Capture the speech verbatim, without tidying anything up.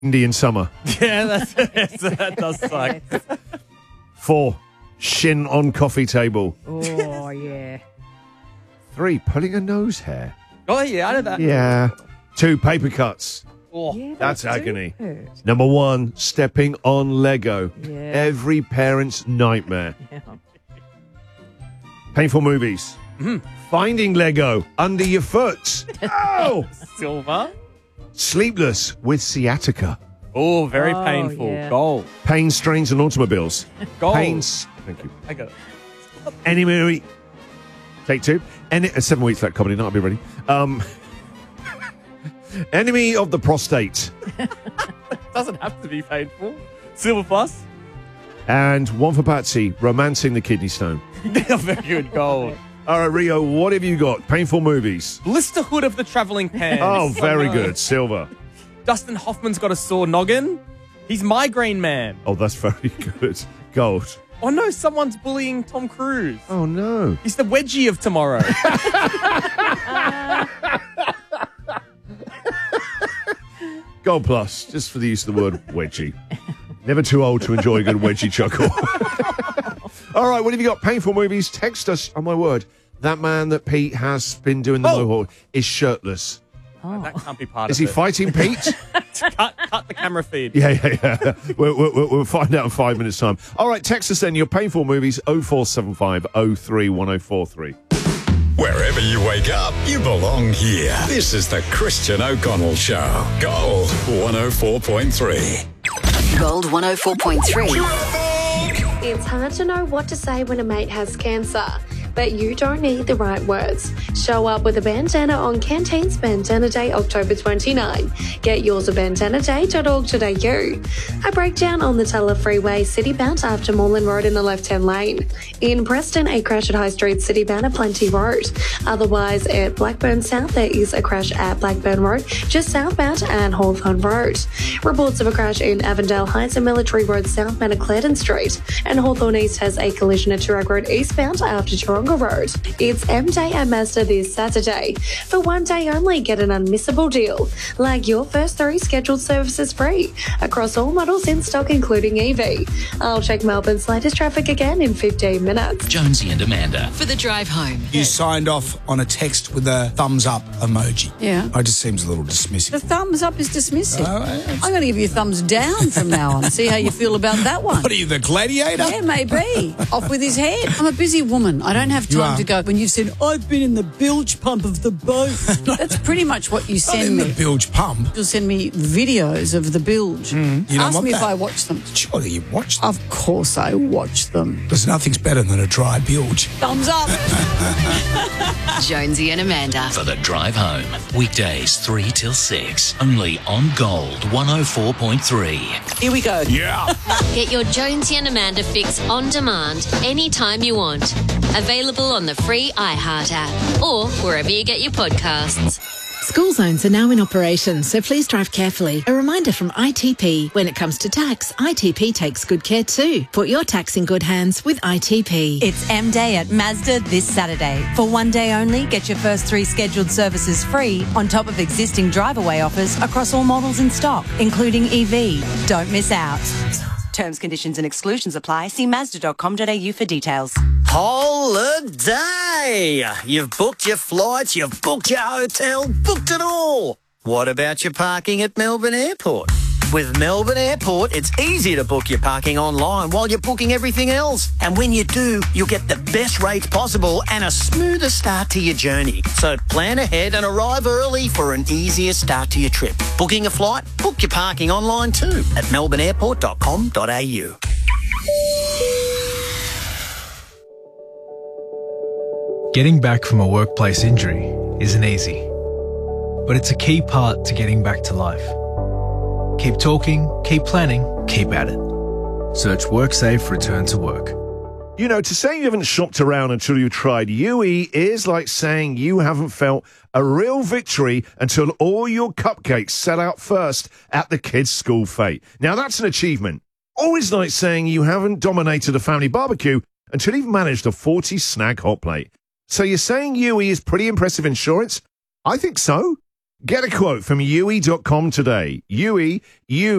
Indian summer. Yeah, that's, that does suck. Four, shin on coffee table. Oh, yeah. Three, pulling a nose hair. Oh, yeah, I know that. Yeah. Two, paper cuts. Oh, Yeah, That's do agony. hurt. Number one, stepping on Lego. Yeah. Every parent's nightmare. Yeah. Painful movies. Finding Lego under your foot. Oh! silver. Sleepless with sciatica. Oh, very Oh, painful. yeah. Gold. Pain, strains, and automobiles. Gold. Pains. Thank you. I got it. Enemy. Take two. Any, uh, seven weeks that comedy night. I'll be ready. Um, enemy of the prostate. Doesn't have to be painful. Silver plus. And one for Patsy, romancing the kidney stone. Very good. Gold. All right, Rio, what have you got? Painful movies. Blisterhood of the Travelling Pants. Oh, very no. good. Silver. Dustin Hoffman's got a sore noggin. He's Migraine Man. Oh, that's very good. Gold. Oh no, someone's bullying Tom Cruise. Oh, no. He's the wedgie of tomorrow. Gold plus, just for the use of the word wedgie. Never too old to enjoy a good wedgie chuckle. All right, what have you got? Painful movies. Text us. Oh, my word. That man that Pete has been doing the Oh. mohawk is shirtless. That can't be part Is of he it. fighting Pete? cut, cut the camera feed. Yeah, yeah, yeah. We'll, we'll, we'll find out in five minutes' time. All right, text us then your painful movies oh four seven five oh three one oh four three. Wherever you wake up, you belong here. This is the Christian O'Connell Show. Gold one oh four point three. Gold one oh four point three. It's hard to know what to say when a mate has cancer, but you don't need the right words. Show up with a bandana on Canteen's Bandana Day, October twenty-ninth. Get yours at bandana day dot org dot a u. A breakdown on the Tulla Freeway, city-bound after Moreland Road in the left-hand lane. In Preston, a crash at High Street, city-bound at Plenty Road. Otherwise, at Blackburn South, there is a crash at Blackburn Road, just southbound and Hawthorne Road. Reports of a crash in Avondale Heights and Military Road southbound at Claredon Street. And Hawthorne East has a collision at Turok Road eastbound after Taronga Road. It's M Day at Mazda this Saturday. For one day only, get an unmissable deal. Like your first three scheduled services free across all models in stock, including E V. I'll check Melbourne's latest traffic again in fifteen minutes. Jonesy and Amanda. For the drive home. You signed off on a text with a thumbs up emoji. Yeah. It just seems a little dismissive. The thumbs up is dismissive. Oh, it's- I'm going to give you a thumbs down from now on. See how you feel about that one. What are you, the gladiator? Yeah, maybe. Off with his head. I'm a busy woman. I don't have You time are. to go. When you've said, I've been in the bilge pump of the boat. That's pretty much what you Not send in me. the bilge pump. You'll send me videos of the bilge. You don't Ask want me if that. I watch them. Surely you watched them. Of course I watch them. There's nothing's better than a dry bilge. Thumbs up. Jonesy and Amanda. For the drive home. Weekdays three till six. Only on Gold one oh four point three. Here we go. Yeah. Get your Jonesy and Amanda fix on demand anytime you want. Available on the free iHeart app or wherever you get your podcasts. School zones are now in operation, so please drive carefully. A reminder from I T P. When it comes to tax, I T P takes good care too. Put your tax in good hands with I T P. It's M Day at Mazda this Saturday. For one day only, get your first three scheduled services free on top of existing drive-away offers across all models in stock, including E V. Don't miss out. Terms, conditions and exclusions apply. See mazda dot com dot a u for details. Holiday! You've booked your flights, you've booked your hotel, booked it all. What about your parking at Melbourne Airport? With Melbourne Airport, it's easy to book your parking online while you're booking everything else. And when you do, you'll get the best rates possible and a smoother start to your journey. So plan ahead and arrive early for an easier start to your trip. Booking a flight? Book your parking online too at melbourne airport dot com dot a u. Getting back from a workplace injury isn't easy, but it's a key part to getting back to life. Keep talking, keep planning, keep at it. Search WorkSafe Return to Work. You know, to say you haven't shopped around until you've tried U E is like saying you haven't felt a real victory until all your cupcakes sell out first at the kids' school fete. Now, that's an achievement. Always like saying you haven't dominated a family barbecue until you've managed a forty snag hot plate. So you're saying U E is pretty impressive insurance? I think so. Get a quote from U E dot com today. U E, U